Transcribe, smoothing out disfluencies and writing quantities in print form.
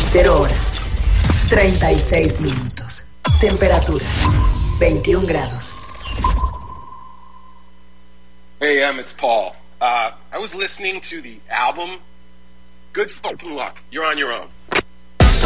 0 horas, 36 minutos. Temperatura, 21 grados. Hey, it's Paul. I was listening to the album Good Fucking Luck. You're on your own.